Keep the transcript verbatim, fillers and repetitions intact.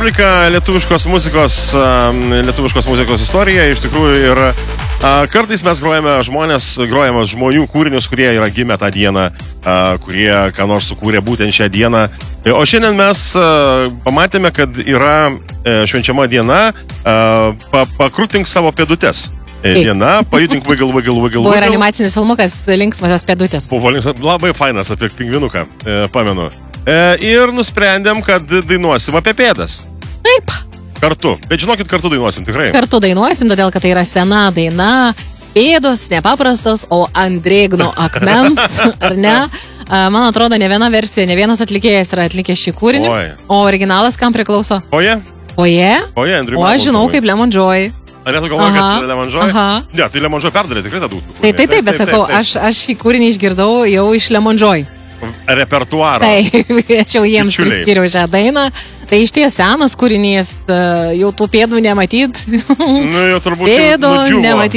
rubrika lietuviškos muzikos, lietuviškos muzikos istorija. Iš tikrųjų, ir kartais mes grojame žmonės, grojame žmonių kūrinius, kurie yra gimę tą dieną, kurie ką nors sukūrė būtent šią dieną. O šiandien mes pamatėme, kad yra švenčiama diena pakrutink savo pėdutes. Diena, pajudink vaigal, vaigal, vaigal. Buvo ir animacinis filmukas linksmasios pėdutės. Buvo labai fainas apie pingvinuką, pamenu. Ir nusprendėm, kad dainuosim apie pėdas. Taip. Kartu. Bet žinokit, kartu dainuosim, tikrai. Kartu dainuosim, todėl, kad tai yra sena daina. Pėdos nepaprastos, o ant drėgno akmens, ar ne? Man atrodo, ne viena versija, ne vienas atlikėjas yra atlikęs šį kūrinį. Oi. O originalas kam priklauso? Oje? Oje? Oje, Andriui. O aš žinau kaip Lemon Joy. Ar net galvoju, kad Lemon Joy? Aha. Ne, tai Lemon Joy perdalė tikrai tą dūkų. Tai taip, taip, bet sakau, aš, aš šį kūrinį išgirdau jau iš Lemon Joy. Repertuaro. Taip, aš jau jiems priskiriau šią dainą. Tai iš ties senas kūrinys, jau tų pėdų nematyt. Nu, jau turbūt pėdų nematyt.